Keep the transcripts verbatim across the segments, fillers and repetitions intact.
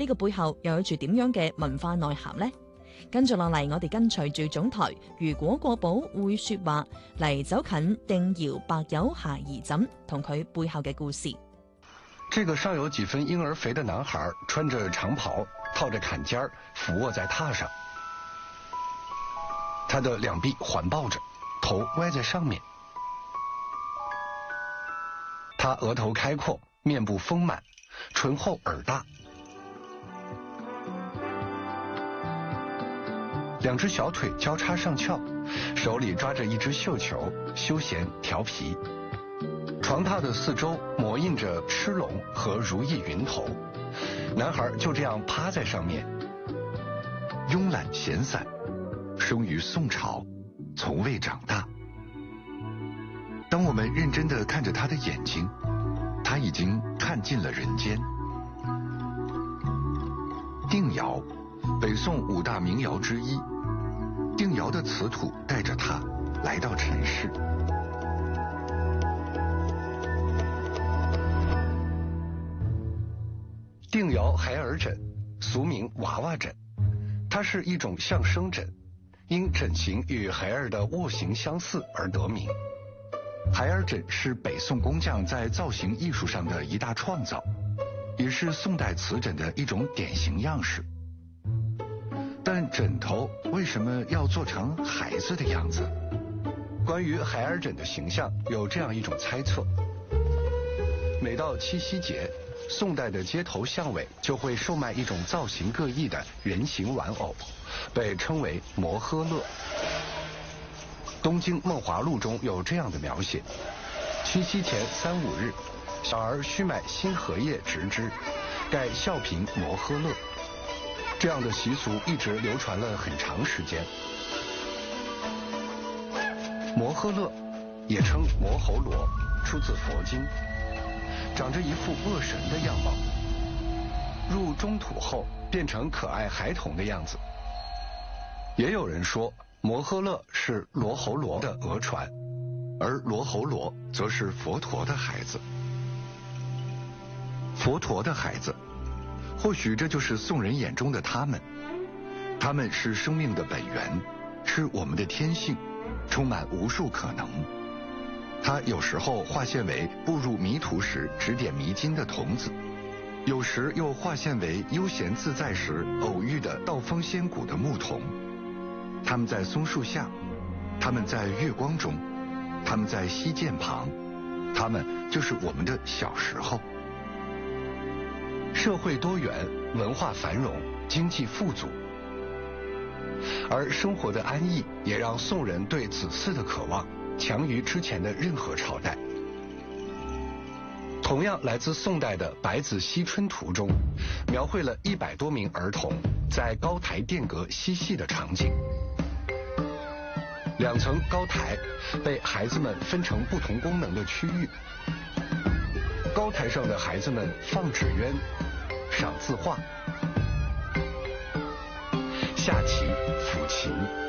呢個背後又有住點樣嘅文化內涵呢？跟住落嚟，我哋跟隨住總台，如果國寶會說話嚟走近定窯白釉孩兒枕同佢背後嘅故事。 這個尚有幾分嬰兒肥的男孩，穿着長袍，套着坎肩，俯臥在榻上，他的兩臂環抱着，頭歪在上面。他額頭開闊，面部豐滿，唇厚耳大，兩隻小腿交叉上翹，手裏抓着一隻繡球，休閒調皮。床榻的四周抹印着螭龍和如意雲頭，男孩就這樣趴在上面，慵懶閒散，生於宋朝，從未長大。當我們認真地看着他的眼睛，他已經看盡了人間。定窯，北宋五大名窯之一，定窯的瓷土帶着他來到塵世。定窯孩兒枕，俗名娃娃枕，它是一種象聲枕，因枕型與孩兒的臥形相似而得名。孩兒枕是北宋工匠在造型藝術上的一大創造，也是宋代瓷枕的一種典型樣式。但枕頭為什麼要做成孩子的樣子？關於孩兒枕的形象，有這樣一種猜測：每到七夕節，宋代的街頭巷尾就會售賣一種造型各異的人形玩偶，被稱為摩訶勒。東京夢華錄中有這樣的描寫：七夕前三五日，小兒須買新荷葉植之，蓋孝平摩訶勒。這樣的習俗一直流傳了很長時間。摩訶勒也稱摩睺羅，出自佛經，長着一副惡神的樣貌，入中土後變成可愛孩童的樣子。也有人說摩訶勒是羅睺羅的訛傳，而羅睺羅則是佛陀的孩子。佛陀的孩子，或許這就是宋人眼中的他們。他們是生命的本源，是我們的天性，充滿無數可能。他有時候化現為步入迷途時指點迷津的童子，有時又化現為悠閒自在時偶遇的道風仙骨的牧童。他們在松樹下，他們在月光中，他們在溪澗旁，他們就是我們的小時候。社會多元，文化繁榮，經濟富足，而生活的安逸也讓宋人對子嗣的渴望強於之前的任何朝代。同樣來自宋代的《白子西春圖》中，描繪了一百多名兒童在高台殿閣嬉戲的場景。兩層高台被孩子們分成不同功能的區域。高台上的孩子們放紙鳶、賞字畫、下棋、撫琴。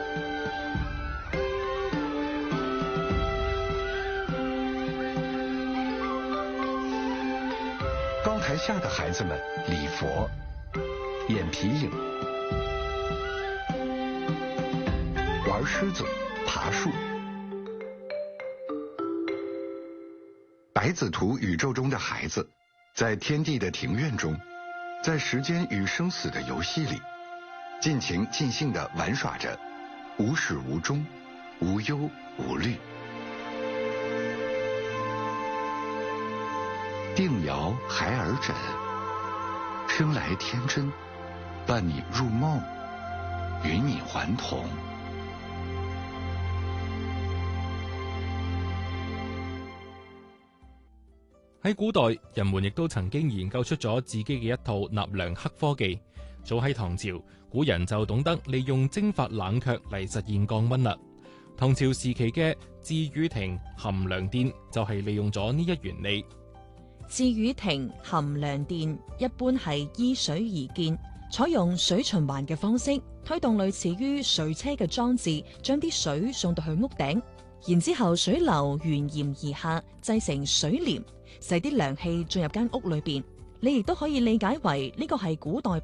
高台下的孩子們禮佛、演皮影、玩獅子、爬樹。白子圖宇宙中的孩子，在天地的庭院中，在時間與生死的遊戲裏，盡情盡興地玩耍着，無始無終，無憂無慮。定窯孩兒枕，生來天真，伴你入夢，與你還童。 喺古代，人們亦都曾經研究出咗自己嘅一套納涼黑科技。早喺唐朝，古人就懂得利用蒸發冷卻嚟實現降溫啦。唐朝時期嘅治雨亭含涼殿就係利用咗呢一原理。 治雨亭含涼殿一般係依水而建，採用水循環嘅方式，推動類似於水車嘅裝置，將啲水送到去屋頂，然之後水流沿檐而下，製成水簾，使啲涼氣進入間屋裏邊。你亦都可以理解為呢個係古代